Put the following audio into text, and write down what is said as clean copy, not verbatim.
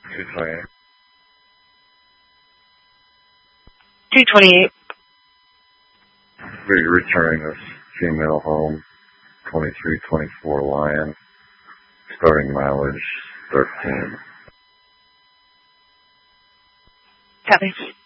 228. 228. We're returning this female home, 2324 Lion, starting mileage 13. Copy.